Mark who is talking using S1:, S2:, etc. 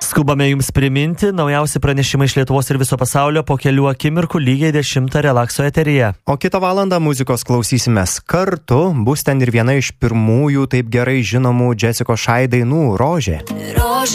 S1: Skubame jums priminti, naujausi pranešimai iš Lietuvos ir viso pasaulio po kelių akimirkų lygiai 10 relakso eteryje.
S2: O kitą valandą muzikos klausysimės kartu, bus ten ir viena iš pirmųjų taip gerai žinomų Jessicos Shy dainų Rožė.